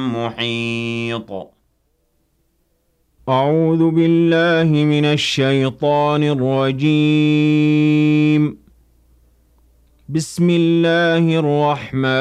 محيط. أعوذ بالله من الشيطان الرجيم. بسم الله الرحمن